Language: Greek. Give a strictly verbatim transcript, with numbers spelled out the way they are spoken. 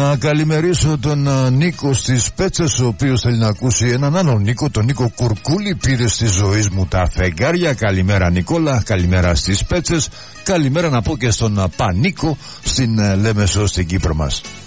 Να καλημερίσω τον uh, Νίκο στις Πέτσες, ο οποίος θέλει να ακούσει έναν άλλο Νίκο, τον Νίκο Κουρκούλη. Πήρε στη ζωή μου τα φεγγάρια. Καλημέρα Νικόλα, καλημέρα στις Πέτσες. Καλημέρα να πω και στον uh, Πανίκο στην uh, Λέμεσο στην Κύπρο μας.